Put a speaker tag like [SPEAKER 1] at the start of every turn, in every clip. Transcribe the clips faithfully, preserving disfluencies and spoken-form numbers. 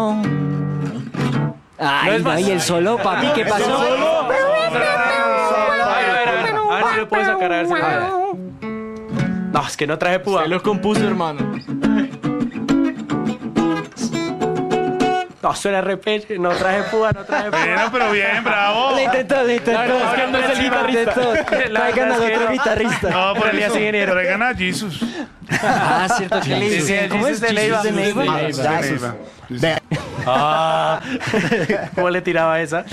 [SPEAKER 1] Ay, no, y el solo, papi, ¿qué pasó?
[SPEAKER 2] A ver, a ver, a ver, a ver si lo puedo sacar, a ver si lo puedo. No, es que no traje púa.
[SPEAKER 3] Se lo compuso, hermano.
[SPEAKER 2] No, suena repeche, no traje púa, no traje púa.
[SPEAKER 4] Bueno, pero bien, bravo.
[SPEAKER 1] Le intentó, le intentó.
[SPEAKER 2] No, no, es que no es el guitarrista.
[SPEAKER 1] Traigan al otro guitarrista.
[SPEAKER 4] No, por
[SPEAKER 2] Realidad
[SPEAKER 4] eso,
[SPEAKER 2] es ingeniero.
[SPEAKER 4] traigan a Jesus.
[SPEAKER 1] Ah, cierto que le
[SPEAKER 2] Sí,
[SPEAKER 1] dicen.
[SPEAKER 2] sí,
[SPEAKER 1] ¿Cómo es?
[SPEAKER 2] Jesus de Leiva.
[SPEAKER 1] Jesus de Leiva.
[SPEAKER 4] Ah,
[SPEAKER 1] Ah,
[SPEAKER 4] ya,
[SPEAKER 1] Jesus.
[SPEAKER 4] Leiva.
[SPEAKER 5] Vea.
[SPEAKER 2] Ah, ¿cómo le tiraba esa?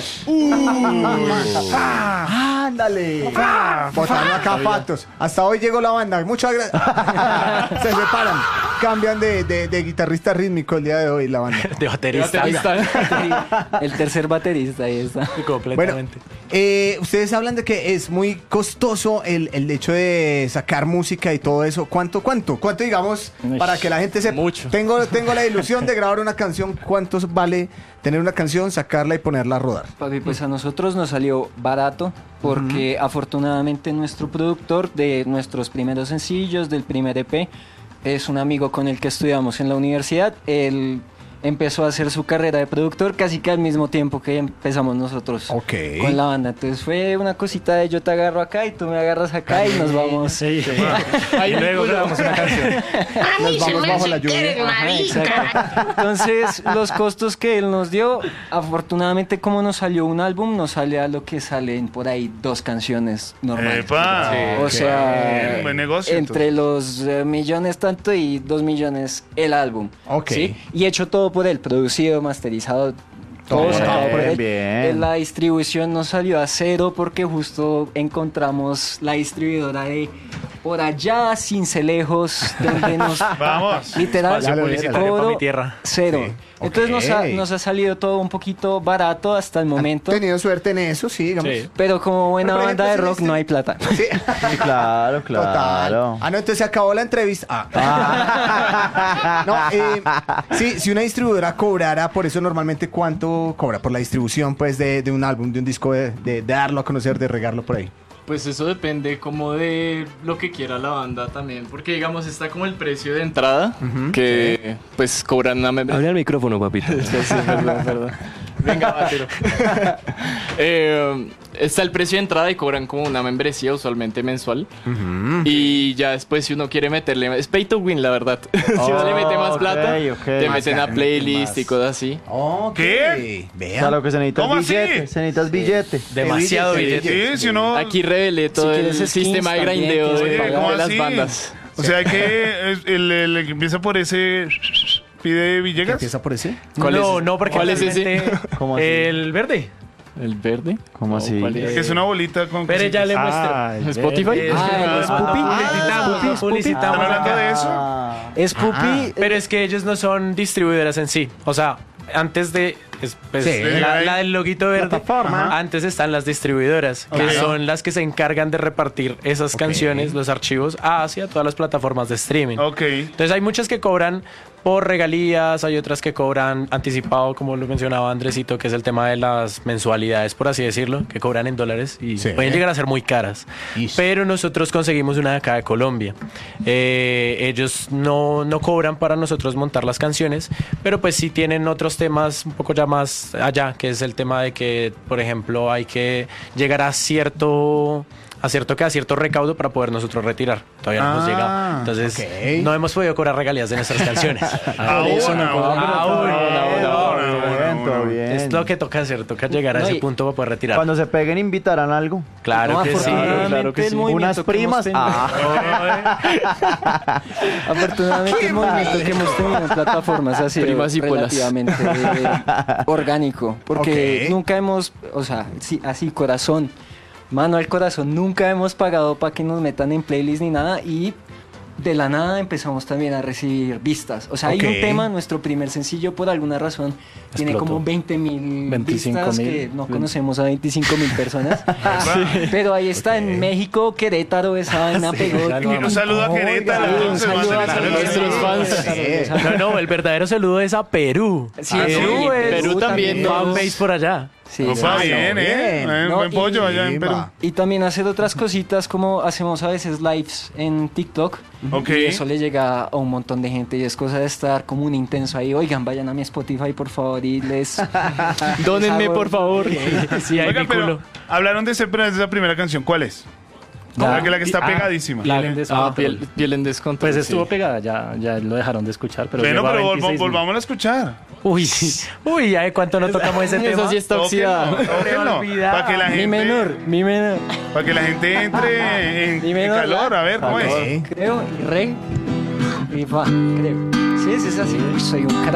[SPEAKER 5] Ah, ándale. Botando acá patos. Hasta hoy llegó la banda. Muchas gracias. Se separan. Cambian de, de, de guitarrista rítmico el día de hoy la banda.
[SPEAKER 2] De baterista.
[SPEAKER 1] El tercer baterista, ahí está.
[SPEAKER 5] Bueno,
[SPEAKER 2] Completamente.
[SPEAKER 5] eh, ustedes hablan de que es muy costoso el, el hecho de sacar música y todo eso. ¿Cuánto, cuánto? ¿Cuánto, digamos, para que la gente sepa?
[SPEAKER 3] Mucho.
[SPEAKER 5] Tengo, tengo la ilusión de grabar una canción. ¿Cuánto vale tener una canción, sacarla y ponerla a rodar?
[SPEAKER 1] Papi, pues a nosotros nos salió barato porque afortunadamente nuestro productor de nuestros primeros sencillos, del primer E P, es un amigo con el que estudiamos en la universidad. Él empezó a hacer su carrera de productor casi que al mismo tiempo que empezamos nosotros
[SPEAKER 5] Ok.
[SPEAKER 1] con la banda. Entonces fue una cosita de yo te agarro acá y tú me agarras acá y nos vamos.
[SPEAKER 2] Sí. Ahí luego grabamos una canción.
[SPEAKER 6] A mí
[SPEAKER 5] Nos
[SPEAKER 6] se
[SPEAKER 5] vamos
[SPEAKER 6] me
[SPEAKER 5] bajo
[SPEAKER 6] hace
[SPEAKER 5] la
[SPEAKER 6] que
[SPEAKER 5] lluvia.
[SPEAKER 6] eres marica.
[SPEAKER 1] Exacto. Entonces, los costos que él nos dio, afortunadamente, como nos salió un álbum, nos sale a lo que salen por ahí dos canciones normales.
[SPEAKER 4] Epa.
[SPEAKER 1] O
[SPEAKER 4] Sí,
[SPEAKER 1] sea,
[SPEAKER 4] bien, buen negocio,
[SPEAKER 1] entre los eh, millones tanto y dos millones el álbum.
[SPEAKER 5] Ok.
[SPEAKER 1] ¿sí? Y hecho todo por él, producido, masterizado. Todo
[SPEAKER 5] Bien,
[SPEAKER 1] sacado por él.
[SPEAKER 7] bien.
[SPEAKER 1] Eh, La distribución nos salió a cero porque justo encontramos la distribuidora de por allá, Cincelejos, donde nos
[SPEAKER 4] Vamos.
[SPEAKER 1] literal
[SPEAKER 5] Espacio
[SPEAKER 2] publicitario
[SPEAKER 1] cobro
[SPEAKER 2] pa' mi tierra.
[SPEAKER 1] cero.
[SPEAKER 5] Sí.
[SPEAKER 1] Entonces nos, ha,
[SPEAKER 5] Ok.
[SPEAKER 1] nos ha salido todo un poquito barato hasta el momento.
[SPEAKER 5] ¿Han tenido suerte en eso? Sí, digamos.
[SPEAKER 2] Sí.
[SPEAKER 1] Pero como buena
[SPEAKER 5] Pero, por
[SPEAKER 1] banda de
[SPEAKER 5] ejemplo,
[SPEAKER 1] rock
[SPEAKER 5] si
[SPEAKER 1] no
[SPEAKER 5] este-
[SPEAKER 1] hay plata.
[SPEAKER 5] Sí.
[SPEAKER 7] Sí, claro,
[SPEAKER 5] Total.
[SPEAKER 7] claro.
[SPEAKER 5] Ah, no, entonces se acabó la entrevista. Ah. No, eh, sí, si una distribuidora cobrara, por eso normalmente cuánto cobra por la distribución, pues, de, de un álbum, de un disco, de, de- de darlo a conocer, de regarlo por ahí.
[SPEAKER 3] Pues eso depende como de lo que quiera la banda también. Porque digamos está como el precio de entrada, que pues cobran una membresía.
[SPEAKER 8] Hable al micrófono, papito.
[SPEAKER 3] Sí, sí, perdón, perdón. Venga, batero. eh, está el precio de entrada y cobran como una membresía usualmente mensual. Y ya después si uno quiere meterle... Es pay to win, la verdad. Si uno le mete más
[SPEAKER 7] ok,
[SPEAKER 3] plata,
[SPEAKER 7] ok.
[SPEAKER 3] te
[SPEAKER 5] Más
[SPEAKER 3] meten a
[SPEAKER 5] ganas,
[SPEAKER 3] playlist
[SPEAKER 5] más.
[SPEAKER 3] y cosas así.
[SPEAKER 5] Ok.
[SPEAKER 4] ¿Qué?
[SPEAKER 7] O
[SPEAKER 5] Vean.
[SPEAKER 7] sea, lo que se necesita
[SPEAKER 4] ¿Cómo
[SPEAKER 7] es billete.
[SPEAKER 4] así?
[SPEAKER 7] Se necesita es billete.
[SPEAKER 2] Demasiado
[SPEAKER 5] billete,
[SPEAKER 2] billete.
[SPEAKER 4] Sí, si uno...
[SPEAKER 3] Aquí revelé todo
[SPEAKER 1] Si
[SPEAKER 3] el
[SPEAKER 1] quieres skins
[SPEAKER 3] sistema de
[SPEAKER 1] también,
[SPEAKER 3] grindeo
[SPEAKER 1] que
[SPEAKER 3] de,
[SPEAKER 1] se
[SPEAKER 4] Oye,
[SPEAKER 3] de
[SPEAKER 4] ¿cómo
[SPEAKER 3] las
[SPEAKER 4] así?
[SPEAKER 3] bandas.
[SPEAKER 4] O sea que es el, el- el que empieza por ese... Pide Villegas.
[SPEAKER 5] ¿Empieza por ese?
[SPEAKER 3] ¿Cuál
[SPEAKER 2] no,
[SPEAKER 3] es?
[SPEAKER 2] no, porque
[SPEAKER 3] ¿Cuál es ese?
[SPEAKER 2] realmente-
[SPEAKER 7] ¿Cómo así?
[SPEAKER 2] El verde.
[SPEAKER 3] ¿El verde?
[SPEAKER 7] ¿Cómo
[SPEAKER 3] No,
[SPEAKER 7] así?
[SPEAKER 3] ¿cuál es?
[SPEAKER 4] Que es una bolita con...
[SPEAKER 2] Pero ya le muestro.
[SPEAKER 7] Ah, el
[SPEAKER 3] ¿Spotify?
[SPEAKER 7] verde.
[SPEAKER 1] Ah, ¿es Pupi?
[SPEAKER 2] publicitamos,
[SPEAKER 1] ¿es Pupi?
[SPEAKER 2] publicitamos
[SPEAKER 4] ¿Están hablando
[SPEAKER 2] acá.
[SPEAKER 4] de eso?
[SPEAKER 7] Ah.
[SPEAKER 1] Es Pupi.
[SPEAKER 5] Ah.
[SPEAKER 2] Pero es que ellos no son distribuidoras en sí. O sea, antes de... es- pues,
[SPEAKER 5] Sí.
[SPEAKER 2] la, la del loguito verde.
[SPEAKER 7] Plataforma.
[SPEAKER 2] Antes están las distribuidoras, que
[SPEAKER 4] Ok.
[SPEAKER 2] son las que se encargan de repartir esas
[SPEAKER 5] Ok.
[SPEAKER 2] canciones, los archivos, hacia todas las plataformas de streaming.
[SPEAKER 4] Ok.
[SPEAKER 2] Entonces hay muchas que cobran por regalías, hay otras que cobran anticipado, como lo mencionaba Andresito, que es el tema de las mensualidades, por así decirlo, que cobran en dólares y
[SPEAKER 5] Sí.
[SPEAKER 2] pueden llegar a ser muy caras.
[SPEAKER 5] Ish.
[SPEAKER 2] Pero nosotros conseguimos una de acá de Colombia. Eh, ellos no, no cobran para nosotros montar las canciones, pero pues sí tienen otros temas un poco ya más allá, que es el tema de que, por ejemplo, hay que llegar a cierto... a cierto que a cierto recaudo para poder nosotros retirar. Todavía no hemos
[SPEAKER 5] Ah,
[SPEAKER 2] llegado. Entonces,
[SPEAKER 5] ok.
[SPEAKER 2] no hemos podido cobrar regalías de nuestras canciones.
[SPEAKER 4] Aún,
[SPEAKER 5] eso no
[SPEAKER 4] aún,
[SPEAKER 5] cobran.
[SPEAKER 4] aún,
[SPEAKER 2] Aún,
[SPEAKER 4] aún,
[SPEAKER 7] Bien,
[SPEAKER 4] aún,
[SPEAKER 7] bien,
[SPEAKER 4] aún,
[SPEAKER 7] todo
[SPEAKER 4] aún.
[SPEAKER 7] bien.
[SPEAKER 2] Es lo que toca hacer, toca llegar a
[SPEAKER 1] No,
[SPEAKER 2] ese
[SPEAKER 1] y-
[SPEAKER 2] punto para poder retirar.
[SPEAKER 7] Cuando se peguen, invitarán algo.
[SPEAKER 2] Claro
[SPEAKER 1] No,
[SPEAKER 2] que sí.
[SPEAKER 1] afortunadamente
[SPEAKER 3] claro que
[SPEAKER 1] el
[SPEAKER 3] sí.
[SPEAKER 1] movimiento
[SPEAKER 7] Unas
[SPEAKER 1] que hemos
[SPEAKER 7] primas.
[SPEAKER 1] tenido-
[SPEAKER 7] Ah.
[SPEAKER 1] Afortunadamente el movimiento que hemos tenido en plataformas ha sido
[SPEAKER 3] Primas y polas.
[SPEAKER 1] relativamente eh, orgánico. Porque
[SPEAKER 5] Ok.
[SPEAKER 1] nunca hemos, o sea, sí, así corazón, mano al corazón, nunca hemos pagado para que nos metan en playlist ni nada y de la nada empezamos también a recibir vistas. O sea,
[SPEAKER 5] Ok.
[SPEAKER 1] hay un tema, nuestro primer sencillo por alguna razón tiene
[SPEAKER 3] Explotó.
[SPEAKER 1] como veinte mil
[SPEAKER 3] veinticinco
[SPEAKER 1] vistas
[SPEAKER 3] mil.
[SPEAKER 1] que no conocemos a veinticinco mil personas. Pero ahí está en México, Querétaro, esa vaina pegó.
[SPEAKER 4] Un saludo a Querétaro,
[SPEAKER 1] Oiga,
[SPEAKER 4] entonces,
[SPEAKER 1] un saludo a
[SPEAKER 4] mándenle
[SPEAKER 1] todos
[SPEAKER 4] saludos.
[SPEAKER 1] nuestros fans.
[SPEAKER 2] No, no, el verdadero saludo es a Perú.
[SPEAKER 1] Sí,
[SPEAKER 2] Perú
[SPEAKER 1] sí,
[SPEAKER 2] es
[SPEAKER 3] Perú también,
[SPEAKER 1] ¿no?
[SPEAKER 2] fanbase por allá.
[SPEAKER 1] Sí,
[SPEAKER 4] Opa,
[SPEAKER 1] sí.
[SPEAKER 4] bien, ¿eh?
[SPEAKER 5] bien.
[SPEAKER 4] Eh,
[SPEAKER 1] No,
[SPEAKER 4] buen pollo
[SPEAKER 1] y-
[SPEAKER 4] allá en Perú.
[SPEAKER 1] Y también hacer otras cositas como hacemos a veces lives en TikTok.
[SPEAKER 4] Ok.
[SPEAKER 1] Y eso le llega a un montón de gente y es cosa de estar como un intenso ahí. Oigan, vayan a mi Spotify por favor y les...
[SPEAKER 3] Dónenme,
[SPEAKER 1] les hago-
[SPEAKER 3] por favor.
[SPEAKER 2] Sí, hay
[SPEAKER 4] Oiga,
[SPEAKER 2] mi
[SPEAKER 4] pero
[SPEAKER 2] culo.
[SPEAKER 4] hablaron de, ese, de esa primera canción. ¿Cuál es?
[SPEAKER 1] Ya.
[SPEAKER 4] La que, la que está
[SPEAKER 6] Ah,
[SPEAKER 4] pegadísima.
[SPEAKER 6] piel en
[SPEAKER 3] Ah,
[SPEAKER 6] descontrol.
[SPEAKER 3] piel, piel en descontrol.
[SPEAKER 6] Pues estuvo
[SPEAKER 3] sí.
[SPEAKER 6] pegada, ya, ya lo dejaron de escuchar, pero
[SPEAKER 4] Bueno,
[SPEAKER 6] llegó a
[SPEAKER 4] pero vol-
[SPEAKER 6] veintiséis mil.
[SPEAKER 4] volvámosla a escuchar.
[SPEAKER 2] Uy, uy, ¿ya de cuánto no tocamos ese tema?
[SPEAKER 3] Eso sí está oxidado.
[SPEAKER 4] Para que la
[SPEAKER 1] Mi
[SPEAKER 4] gente,
[SPEAKER 1] menor, mi menor.
[SPEAKER 4] para que la gente entre en,
[SPEAKER 1] Mi
[SPEAKER 4] en
[SPEAKER 1] menor,
[SPEAKER 4] calor. A ver, ¿cómo
[SPEAKER 5] Ok.
[SPEAKER 4] es?
[SPEAKER 1] Creo, y re, y fa, creo. Sí, sí, es así. Uy, soy un crack.